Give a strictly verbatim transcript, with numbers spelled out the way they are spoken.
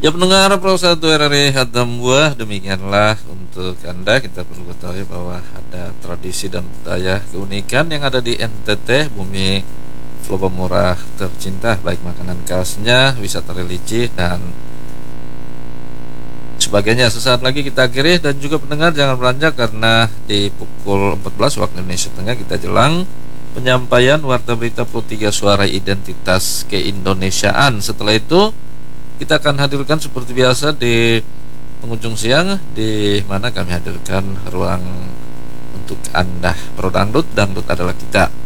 Ya pendengar Pro satu R R I Hatam Buah, demikianlah untuk Anda. Kita perlu ketahui bahwa ada tradisi dan budaya keunikan yang ada di N T T, bumi Pulau Murah tercinta, baik makanan khasnya, wisata religi dan sebagainya. Sesaat lagi kita akhiri, dan juga pendengar jangan beranjak karena di pukul empat belas waktu Indonesia Tengah kita jelang penyampaian warta berita puluh tiga suara identitas keindonesiaan. Setelah itu kita akan hadirkan seperti biasa di penghujung siang, di mana kami hadirkan ruang untuk Anda. Pro Dangdut, Dangdut adalah kita.